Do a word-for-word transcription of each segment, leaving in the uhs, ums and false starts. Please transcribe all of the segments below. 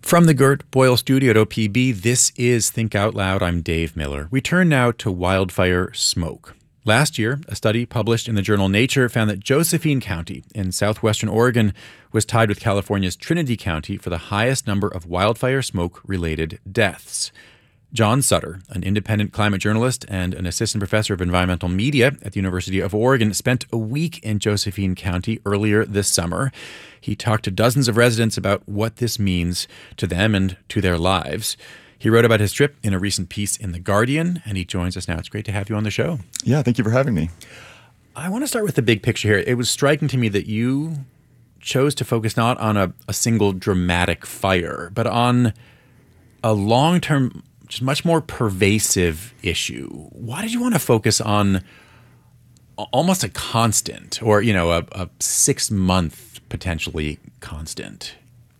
From the Gert Boyle Studio at O P B, this is Think Out Loud. I'm Dave Miller. We turn now to wildfire smoke. Last year, a study published in the journal Nature found that Josephine County in southwestern Oregon was tied with California's Trinity County for the highest number of wildfire smoke-related deaths. John Sutter, an independent climate journalist and an assistant professor of environmental media at the University of Oregon, spent a week in Josephine County earlier this summer. He talked to dozens of residents about what this means to them and to their lives. He wrote about his trip in a recent piece in The Guardian, and he joins us now. It's great to have you on the show. Yeah, thank you for having me. I want to start with the big picture here. It was striking to me that you chose to focus not on a, a single dramatic fire, but on a long-term, just much more pervasive issue. Why did you want to focus on almost a constant, or, you know, a, a six-month potentially constant?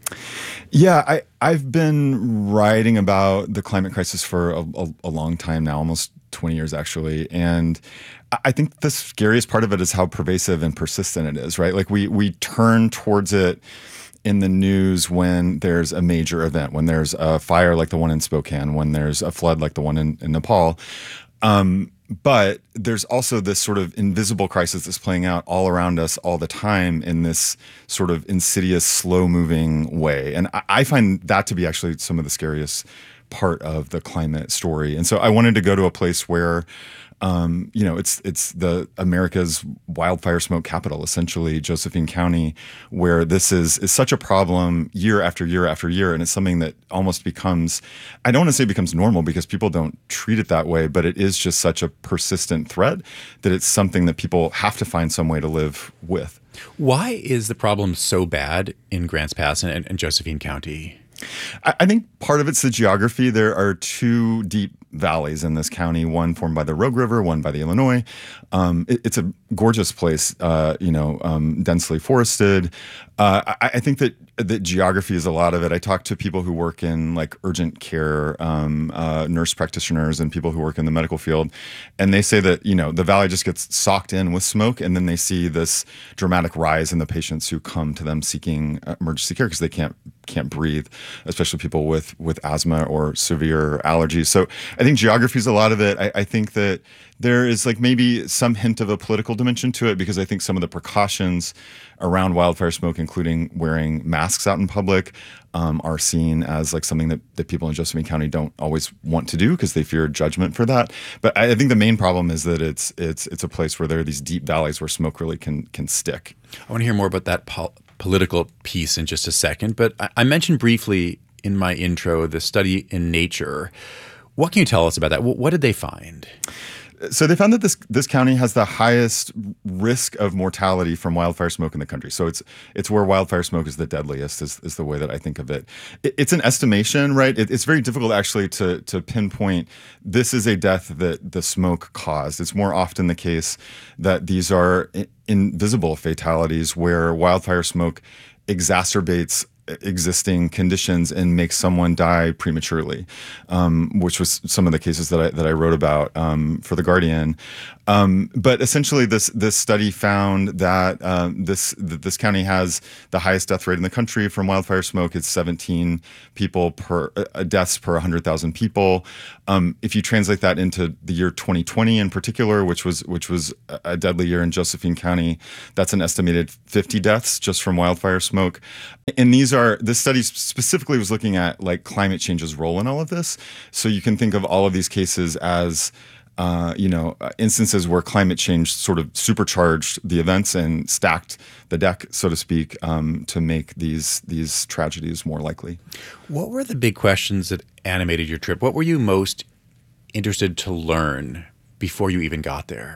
Yeah, I, I've been writing about the climate crisis for a, a, a long time now, almost twenty years actually. And I think the scariest part of it is how pervasive and persistent it is, right? Like we we turn towards it in the news when there's a major event, when there's a fire like the one in Spokane, when there's a flood like the one in, in Nepal. Um, but there's also this sort of invisible crisis that's playing out all around us all the time in this sort of insidious, slow-moving way. And I, I find that to be actually some of the scariest part of the climate story. And so I wanted to go to a place where Um, you know, it's it's the America's wildfire smoke capital, essentially, Josephine County, where this is is such a problem year after year after year, and it's something that almost becomes, I don't want to say becomes normal because people don't treat it that way, but it is just such a persistent threat that it's something that people have to find some way to live with. Why is the problem so bad in Grants Pass and, and Josephine County? I, I think part of it's the geography. There are two deep valleys in this county, one formed by the Rogue River, one by the Illinois. Um, it, it's a gorgeous place, uh, you know, um, densely forested. Uh, I, I think that that geography is a lot of it. I talk to people who work in like urgent care, um, uh, nurse practitioners and people who work in the medical field. And they say that, you know, the valley just gets socked in with smoke, and then they see this dramatic rise in the patients who come to them seeking emergency care because they can't can't breathe, especially people with, with asthma or severe allergies. So I think geography is a lot of it. I, I think that there is like maybe some hint of a political dimension to it because I think some of the precautions around wildfire smoke, including wearing masks out in public, um, are seen as like something that, that people in Josephine County don't always want to do because they fear judgment for that. But I, I think the main problem is that it's it's it's a place where there are these deep valleys where smoke really can can stick. I want to hear more about that pol- political piece in just a second, but I, I mentioned briefly in my intro the study in Nature. What can you tell us about that? What, what did they find? So they found that this this county has the highest risk of mortality from wildfire smoke in the country. So it's it's where wildfire smoke is the deadliest, is, is the way that I think of it. it it's an estimation, right? It, it's very difficult actually to to pinpoint this is a death that the smoke caused. It's more often the case that these are invisible fatalities where wildfire smoke exacerbates existing conditions and makes someone die prematurely, um, which was some of the cases that I that I wrote about um, for The Guardian. Um, but essentially, this this study found that um, this that this county has the highest death rate in the country from wildfire smoke. It's seventeen people per uh, deaths per one hundred thousand people. Um, if you translate that into the year twenty twenty in particular, which was which was a deadly year in Josephine County, that's an estimated fifty deaths just from wildfire smoke. And these are this study specifically was looking at like climate change's role in all of this. So you can think of all of these cases as Uh, you know, uh, instances where climate change sort of supercharged the events and stacked the deck, so to speak, um, to make these these tragedies more likely. What were the big questions that animated your trip? What were you most interested to learn before you even got there?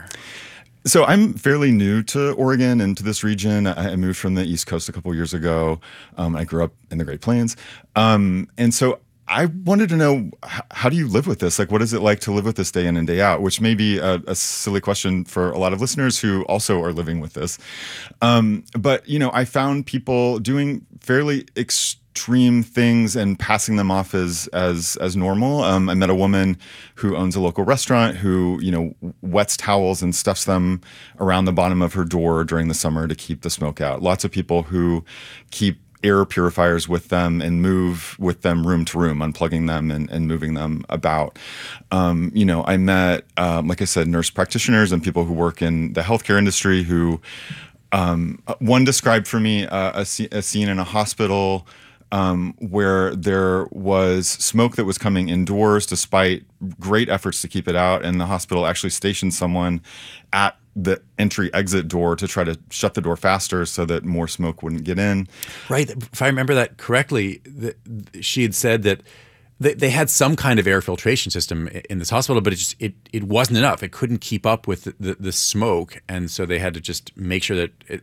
So I'm fairly new to Oregon and to this region. I moved from the East Coast a couple years ago. Um, I grew up in the Great Plains. Um, and so I wanted to know, how do you live with this? Like, what is it like to live with this day in and day out? Which may be a, a silly question for a lot of listeners who also are living with this. Um, but, you know, I found people doing fairly extreme things and passing them off as as as normal. Um, I met a woman who owns a local restaurant who, you know, wets towels and stuffs them around the bottom of her door during the summer to keep the smoke out. Lots of people who keep air purifiers with them and move with them room to room, unplugging them and, and moving them about. Um, you know, I met, um, like I said, nurse practitioners and people who work in the healthcare industry who, um, one described for me uh, a, a scene in a hospital um, where there was smoke that was coming indoors despite great efforts to keep it out. And the hospital actually stationed someone at the entry exit door to try to shut the door faster so that more smoke wouldn't get in. Right. If I remember that correctly, the, she had said that they, they had some kind of air filtration system in this hospital, but it just it it wasn't enough. It couldn't keep up with the, the, the smoke, and so they had to just make sure that it,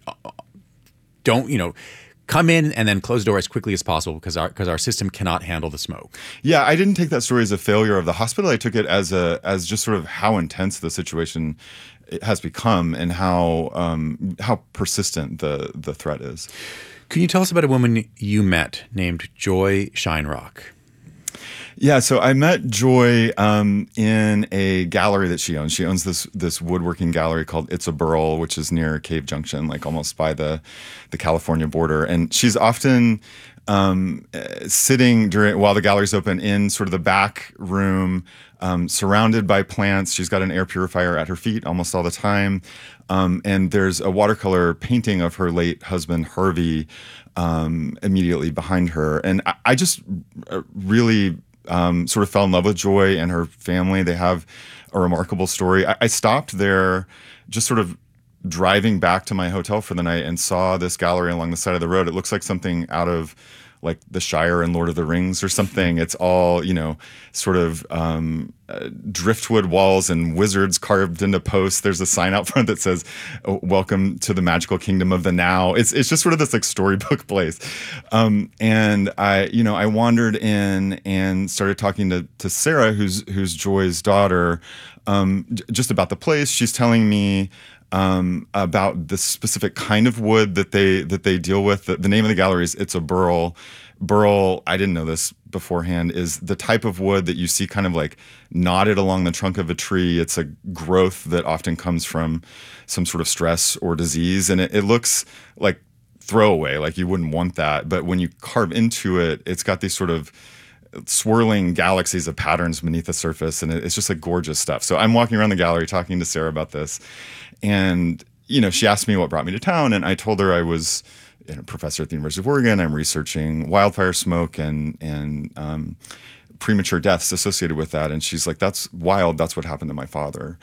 don't you know. come in and then close the door as quickly as possible because our because our system cannot handle the smoke. Yeah, I didn't take that story as a failure of the hospital. I took it as a as just sort of how intense the situation has become and how um, how persistent the the threat is. Can you tell us about a woman you met named Joy Shinerock? Yeah, so I met Joy um, in a gallery that she owns. She owns this this woodworking gallery called It's a Burl, which is near Cave Junction, like almost by the the California border. And she's often um, sitting during while the gallery's open in sort of the back room, um, surrounded by plants. She's got an air purifier at her feet almost all the time. Um, and there's a watercolor painting of her late husband, Harvey, um, immediately behind her. And I, I just really um, sort of fell in love with Joy and her family. They have a remarkable story. I, I stopped there just sort of driving back to my hotel for the night and saw this gallery along the side of the road. It looks like something out of like the Shire and Lord of the Rings or something. It's all, you know, sort of um, uh, driftwood walls and wizards carved into posts. There's a sign out front that says, oh, welcome to the magical kingdom of the now. It's it's just sort of this like storybook place. Um, and I, you know, I wandered in and started talking to, to Sarah, who's, who's Joy's daughter, um, j- just about the place. She's telling me Um, about the specific kind of wood that they that they deal with. The, the name of the gallery is It's a Burl. Burl, I didn't know this beforehand, is the type of wood that you see kind of like knotted along the trunk of a tree. It's a growth that often comes from some sort of stress or disease, and it, it looks like throwaway, like you wouldn't want that. But when you carve into it, it's got these sort of swirling galaxies of patterns beneath the surface, and it's just like gorgeous stuff. So I'm walking around the gallery talking to Sarah about this, and you know, she asked me what brought me to town, and I told her I was you know, a professor at the University of Oregon. I'm researching wildfire smoke and and um, premature deaths associated with that, and she's like, "That's wild. That's what happened to my father."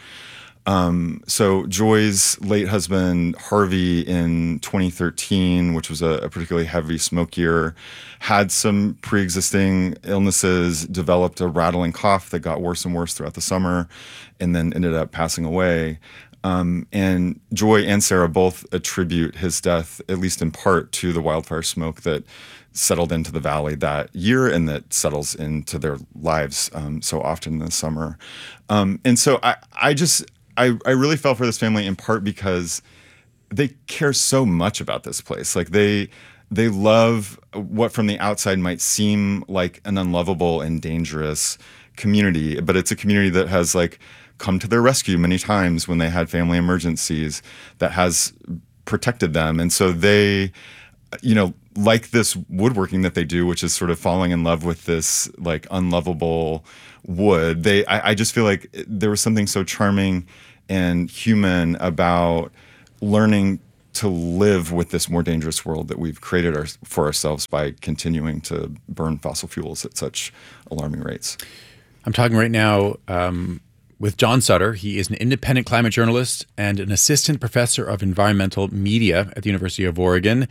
Um, so Joy's late husband, Harvey, in twenty thirteen, which was a, a particularly heavy smoke year, had some pre-existing illnesses, developed a rattling cough that got worse and worse throughout the summer, and then ended up passing away. Um, and Joy and Sarah both attribute his death, at least in part, to the wildfire smoke that settled into the valley that year and that settles into their lives um, so often in the summer. Um, and so I, I just... I, I really felt for this family in part because they care so much about this place. Like they they love what from the outside might seem like an unlovable and dangerous community, but it's a community that has like come to their rescue many times when they had family emergencies, that has protected them. And so they, you know, like this woodworking that they do, which is sort of falling in love with this like unlovable wood. They, I, I just feel like there was something so charming and human about learning to live with this more dangerous world that we've created our, for ourselves by continuing to burn fossil fuels at such alarming rates. I'm talking right now um, with John Sutter. He is an independent climate journalist and an assistant professor of environmental media at the University of Oregon.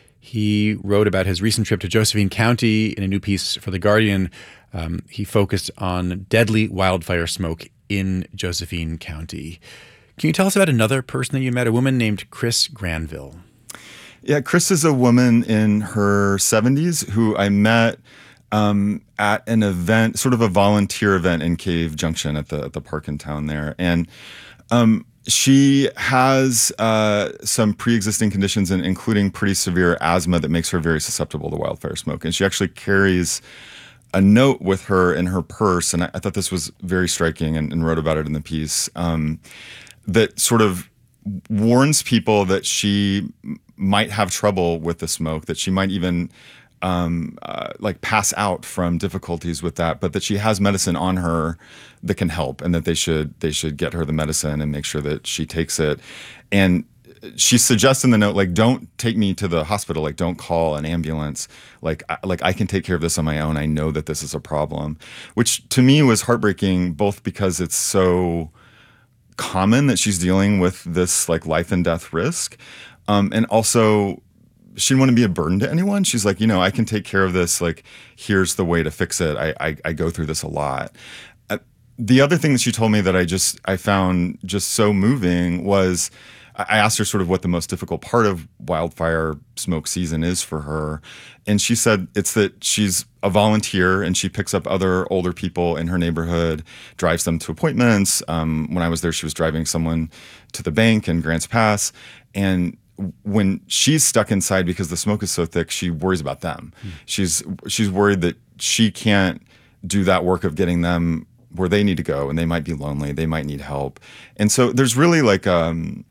He wrote about his recent trip to Josephine County in a new piece for The Guardian. Um, he focused on deadly wildfire smoke in Josephine County. Can you tell us about another person that you met, a woman named Chris Granville? Yeah, Chris is a woman in her seventies who I met um, at an event, sort of a volunteer event in Cave Junction at the at the park in town there. And um, she has uh, some pre-existing conditions, and including pretty severe asthma that makes her very susceptible to wildfire smoke. And she actually carries a note with her in her purse, and I, I thought this was very striking, and, and wrote about it in the piece, um, that sort of warns people that she might have trouble with the smoke, that she might even um, uh, like pass out from difficulties with that, but that she has medicine on her that can help, and that they should they should get her the medicine and make sure that she takes it. And she suggests in the note, like, don't take me to the hospital, like, don't call an ambulance, like, I, like I can take care of this on my own. I know that this is a problem, which to me was heartbreaking, both because it's so common that she's dealing with this like life and death risk, um, and also she didn't want to be a burden to anyone. She's like, you know, I can take care of this. Like, here's the way to fix it. I I, I go through this a lot. Uh, the other thing that she told me that I just I found just so moving was, I asked her sort of what the most difficult part of wildfire smoke season is for her. And she said it's that she's a volunteer and she picks up other older people in her neighborhood, drives them to appointments. Um, when I was there, she was driving someone to the bank in Grants Pass. And when she's stuck inside because the smoke is so thick, she worries about them. Mm. She's she's worried that she can't do that work of getting them where they need to go, and they might be lonely, they might need help. And so there's really like um,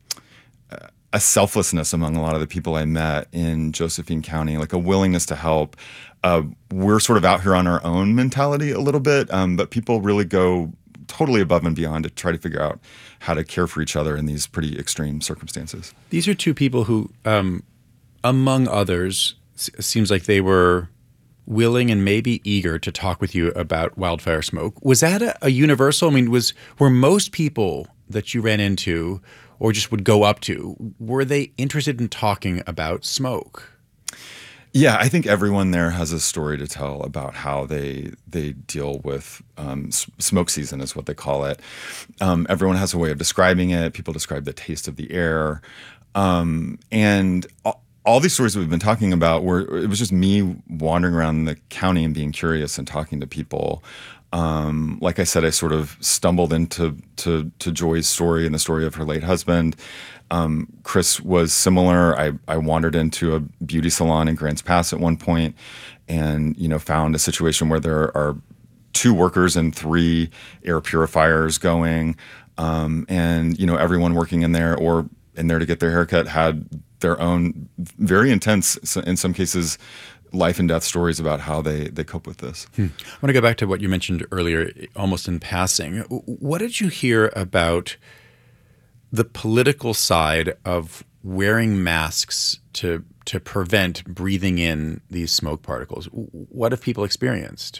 a selflessness among a lot of the people I met in Josephine County, like a willingness to help. Uh, we're sort of out here on our own mentality a little bit, um, but people really go totally above and beyond to try to figure out how to care for each other in these pretty extreme circumstances. These are two people who, um, among others, s- seems like they were willing and maybe eager to talk with you about wildfire smoke. Was that a, a universal? I mean, was were most people that you ran into or just would go up to, were they interested in talking about smoke? Yeah, I think everyone there has a story to tell about how they they deal with um, smoke season, is what they call it. Um, everyone has a way of describing it. People describe the taste of the air. Um, and all, all these stories that we've been talking about were, it was just me wandering around the county and being curious and talking to people. Um, like I said, I sort of stumbled into to, to Joy's story and the story of her late husband. Um, Chris was similar. I, I wandered into a beauty salon in Grants Pass at one point and, you know, found a situation where there are two workers and three air purifiers going. Um, and, you know, everyone working in there or in there to get their haircut had their own very intense, in some cases, life and death stories about how they, they cope with this. Hmm. I want to go back to what you mentioned earlier, almost in passing. What did you hear about the political side of wearing masks to to prevent breathing in these smoke particles? What have people experienced?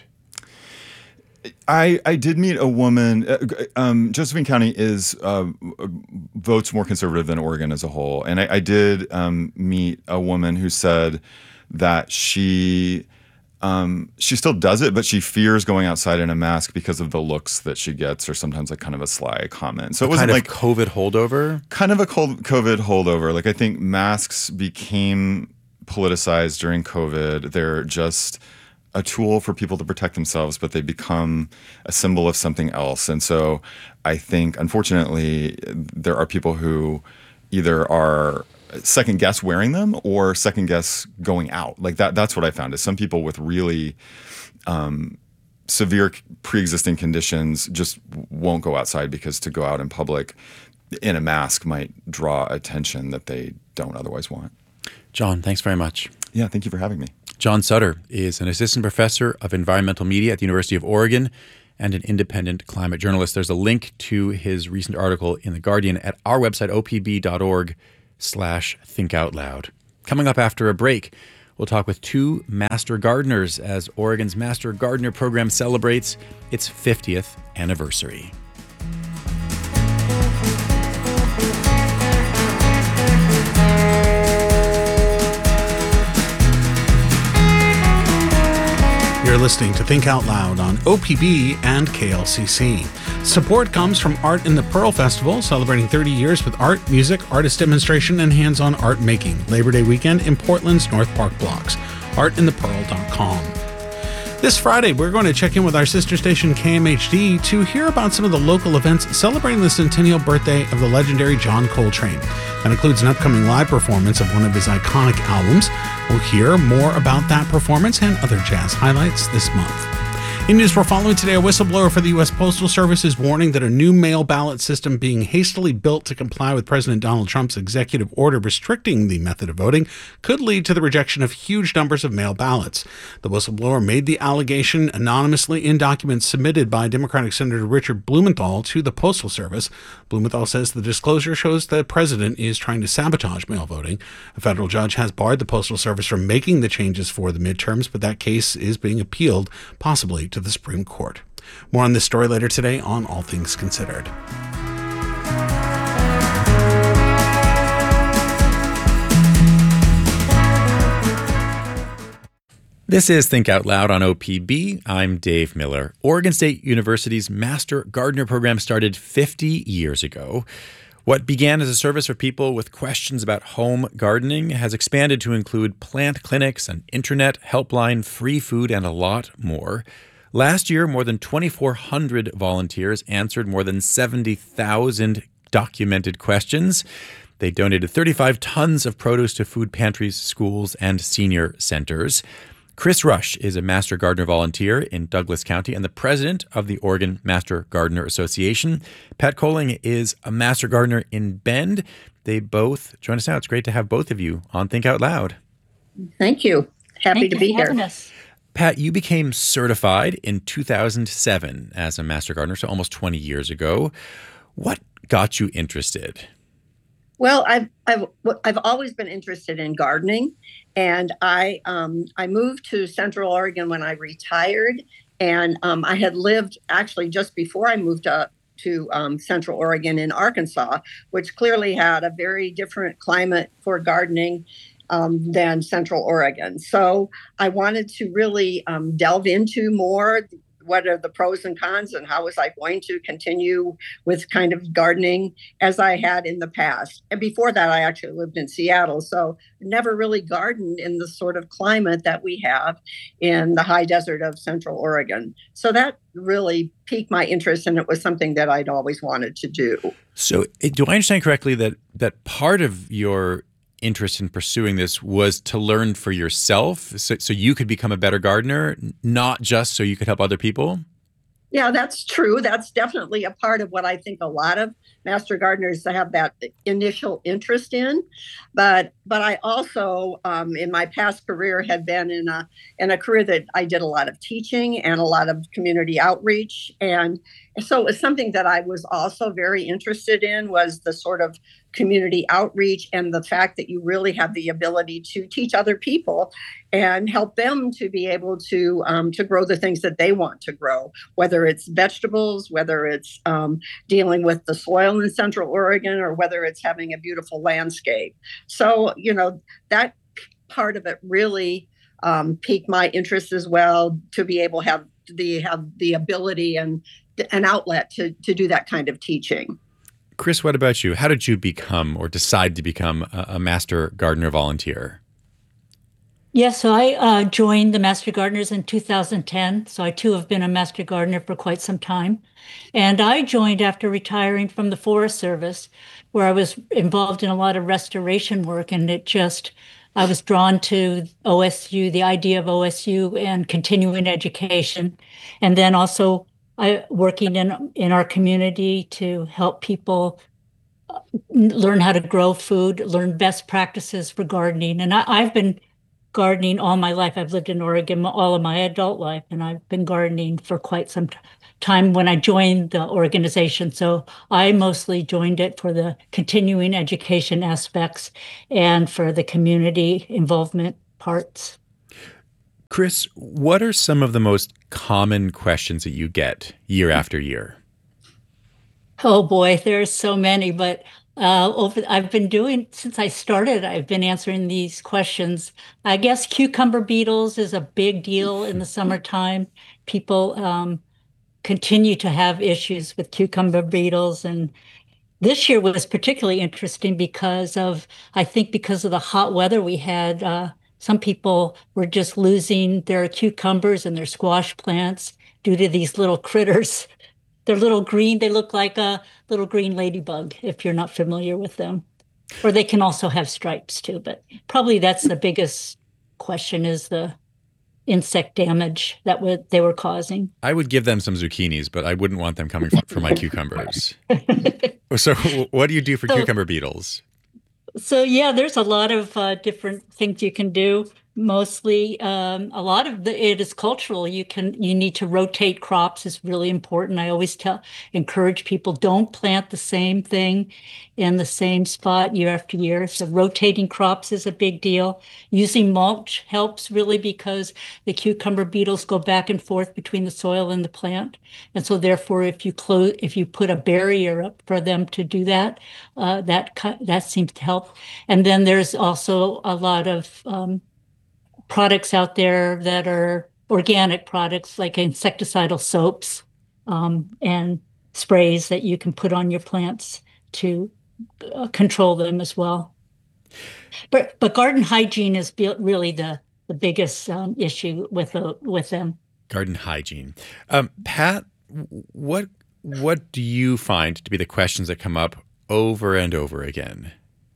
I, I did meet a woman. Uh, um, Josephine County is uh, votes more conservative than Oregon as a whole, and I, I did um, meet a woman who said that she um, she still does it, but she fears going outside in a mask because of the looks that she gets, or sometimes like kind of a sly comment. So it wasn't kind of like COVID holdover. Kind of a COVID holdover. Like I think masks became politicized during COVID. They're just a tool for people to protect themselves, but they become a symbol of something else. And so I think, unfortunately, there are people who either are second guess wearing them or second guess going out. Like that, that's what I found is some people with really um, severe pre-existing conditions just won't go outside because to go out in public in a mask might draw attention that they don't otherwise want. John, thanks very much. Yeah, thank you for having me. John Sutter is an assistant professor of environmental media at the University of Oregon and an independent climate journalist. There's a link to his recent article in The Guardian at our website, o p b dot org slash think out loud. Coming up after a break, we'll talk with two master gardeners as Oregon's Master Gardener program celebrates its fiftieth anniversary. You're listening to Think Out Loud on O P B and K L C C. Support comes from Art in the Pearl Festival, celebrating thirty years with art, music, artist demonstration, and hands-on art making. Labor Day weekend in Portland's North Park blocks. art in the pearl dot com. This Friday, we're going to check in with our sister station K M H D to hear about some of the local events celebrating the centennial birthday of the legendary John Coltrane. That includes an upcoming live performance of one of his iconic albums. We'll hear more about that performance and other jazz highlights this month. In news we're following today, a whistleblower for the U S Postal Service is warning that a new mail ballot system being hastily built to comply with President Donald Trump's executive order restricting the method of voting could lead to the rejection of huge numbers of mail ballots. The whistleblower made the allegation anonymously in documents submitted by Democratic Senator Richard Blumenthal to the Postal Service. Blumenthal says the disclosure shows the president is trying to sabotage mail voting. A federal judge has barred the Postal Service from making the changes for the midterms, but that case is being appealed, possibly to the Supreme Court. More on this story later today on All Things Considered. This is Think Out Loud on O P B. I'm Dave Miller. Oregon State University's Master Gardener program started fifty years ago. What began as a service for people with questions about home gardening has expanded to include plant clinics, an internet helpline, free food, and a lot more. Last year, more than twenty-four hundred volunteers answered more than seventy thousand documented questions. They donated thirty-five tons of produce to food pantries, schools, and senior centers. Chris Rush is a Master Gardener volunteer in Douglas County and the president of the Oregon Master Gardener Association. Pat Colling is a Master Gardener in Bend. They both join us now. It's great to have both of you on Think Out Loud. Thank you. Happy Thank to you be for here. having us. Pat, you became certified in two thousand seven as a Master Gardener, so almost twenty years ago. What got you interested? Well, I've I've I've always been interested in gardening, and I um, I moved to Central Oregon when I retired, and um, I had lived actually just before I moved up to um, Central Oregon in Arkansas, which clearly had a very different climate for gardening um, than Central Oregon. So I wanted to really um, delve into more. What are the pros and cons, and how was I going to continue with kind of gardening as I had in the past? And before that, I actually lived in Seattle, so never really gardened in the sort of climate that we have in the high desert of Central Oregon. So that really piqued my interest, and it was something that I'd always wanted to do. So do I understand correctly that that part of your interest in pursuing this was to learn for yourself so, so you could become a better gardener, not just so you could help other people? Yeah, that's true. That's definitely a part of what I think a lot of master gardeners have that initial interest in. But but I also, um, in my past career, had been in a in a career that I did a lot of teaching and a lot of community outreach. And so it was something that I was also very interested in, was the sort of community outreach and the fact that you really have the ability to teach other people and help them to be able to um, to grow the things that they want to grow, whether it's vegetables, whether it's um, dealing with the soil in Central Oregon, or whether it's having a beautiful landscape. So, you know, that part of it really um, piqued my interest as well, to be able to have the have the ability and an outlet to to do that kind of teaching. Chris, what about you? How did you become or decide to become a, a Master Gardener volunteer? Yeah, so I uh, joined the Master Gardeners in two thousand ten. So I too have been a Master Gardener for quite some time. And I joined after retiring from the Forest Service, where I was involved in a lot of restoration work. And it just, I was drawn to O S U, the idea of O S U and continuing education. And then also I working in in our community to help people learn how to grow food, learn best practices for gardening. And I, I've been gardening all my life. I've lived in Oregon all of my adult life, and I've been gardening for quite some t- time when I joined the organization. So I mostly joined it for the continuing education aspects and for the community involvement parts. Chris, what are some of the most common questions that you get year after year? Oh boy, there's so many, but uh, over I've been doing since I started. I've been answering these questions. I guess cucumber beetles is a big deal in the summertime. People um, continue to have issues with cucumber beetles, and this year was particularly interesting because of I think because of the hot weather we had. Uh, some people were just losing their cucumbers and their squash plants due to these little critters. They're little green. They look like a little green ladybug, if you're not familiar with them. Or they can also have stripes too, but probably that's the biggest question is the insect damage that would they were causing. I would give them some zucchinis, but I wouldn't want them coming for, for my cucumbers. So what do you do for So- cucumber beetles? So yeah, there's a lot of uh, different things you can do. Mostly, um, a lot of the, it is cultural. You can you need to rotate crops is really important. I always tell encourage people don't plant the same thing in the same spot year after year. So rotating crops is a big deal. Using mulch helps really because the cucumber beetles go back and forth between the soil and the plant, and so therefore, if you close if you put a barrier up for them to do that, uh, that that seems to help. And then there's also a lot of um, products out there that are organic products like insecticidal soaps um, and sprays that you can put on your plants to uh, control them as well. But but garden hygiene is be- really the the biggest um, issue with the, with them. Garden hygiene. Um, Pat, what what do you find to be the questions that come up over and over again?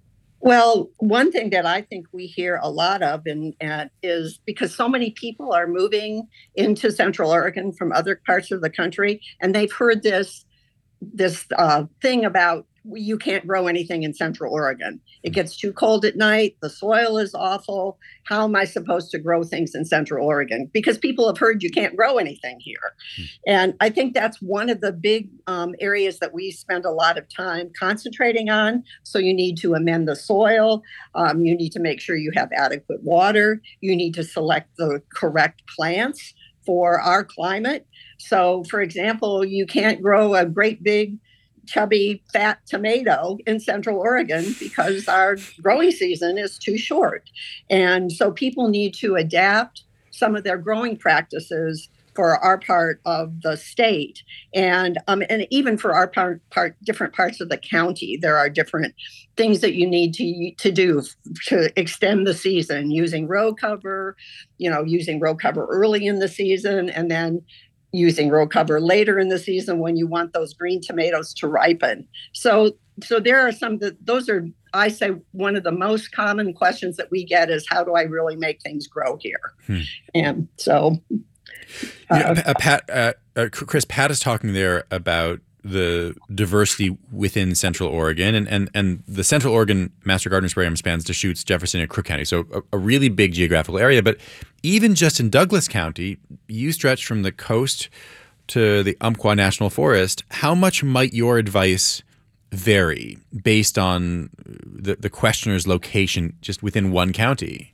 Well, one thing that I think we hear a lot of and, and is because so many people are moving into Central Oregon from other parts of the country, and they've heard this this uh, thing about you can't grow anything in Central Oregon. It gets too cold at night. The soil is awful. How am I supposed to grow things in Central Oregon? Because people have heard you can't grow anything here. Hmm. And I think that's one of the big um, areas that we spend a lot of time concentrating on. So you need to amend the soil. Um, you need to make sure you have adequate water. You need to select the correct plants for our climate. So, for example, you can't grow a great big chubby, fat tomato in Central Oregon because our growing season is too short. And so people need to adapt some of their growing practices for our part of the state. And um, and even for our part, part, different parts of the county, there are different things that you need to, to do to extend the season, using row cover, you know, using row cover early in the season, and then using row cover later in the season when you want those green tomatoes to ripen. So so there are some that those are, I say, one of the most common questions that we get is, how do I really make things grow here? Hmm. And so uh, you know, Pat, uh, uh, Chris, Pat is talking there about the diversity within Central Oregon, and, and, and the Central Oregon Master Gardeners Program spans Deschutes, Jefferson, and Crook County, so a, a really big geographical area. But even just in Douglas County, you stretch from the coast to the Umpqua National Forest. How much might your advice vary based on the, the questioner's location just within one county?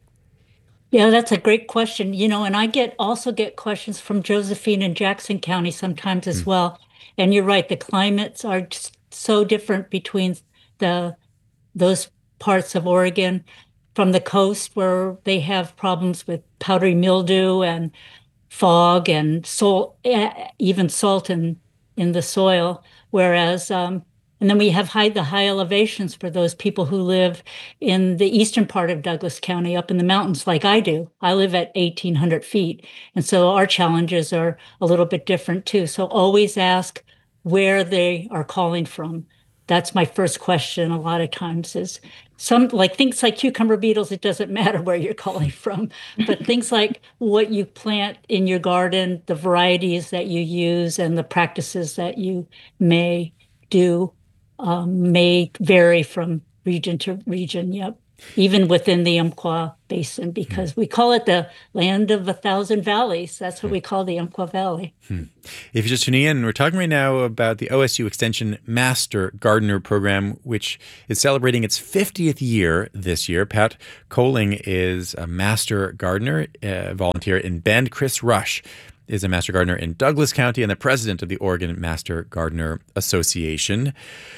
Yeah, that's a great question. You know, and I get also get questions from Josephine and Jackson County sometimes as mm. well. And you're right, the climates are just so different between the those parts of Oregon, from the coast where they have problems with powdery mildew and fog and salt, even salt in, in the soil. Whereas, um, and then we have high, the high elevations for those people who live in the eastern part of Douglas County, up in the mountains like I do. I live at eighteen hundred feet. And so our challenges are a little bit different too. So always ask where they are calling from. That's my first question a lot of times is some like things like cucumber beetles, it doesn't matter where you're calling from, but things like what you plant in your garden, the varieties that you use, and the practices that you may do um, may vary from region to region. Yep. Even within the Umpqua Basin, because we call it the land of a thousand valleys. That's what we call the Umpqua Valley. Hmm. If you're just tuning in, we're talking right now about the O S U Extension Master Gardener Program, which is celebrating its fiftieth year this year. Pat Kohling is a Master Gardener, uh, volunteer in Bend. Chris Rush is a Master Gardener in Douglas County and the president of the Oregon Master Gardener Association.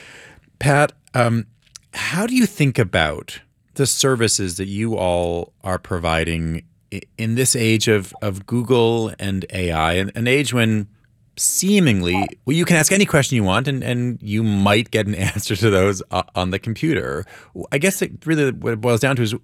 Pat, um, how do you think about the services that you all are providing in this age of, of Google and A I, an age when seemingly, well, you can ask any question you want and, and you might get an answer to those on the computer? I guess it really what it boils down to is,